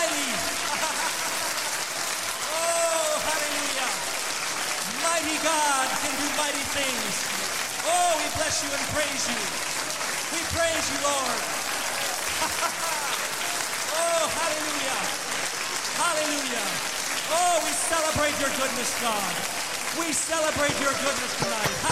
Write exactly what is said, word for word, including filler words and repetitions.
mighty. Oh, hallelujah. Mighty God can do mighty things. Oh, we bless you and praise you. We praise you, Lord. Oh, hallelujah. Hallelujah. Oh, we celebrate your goodness, God. We celebrate your goodness tonight.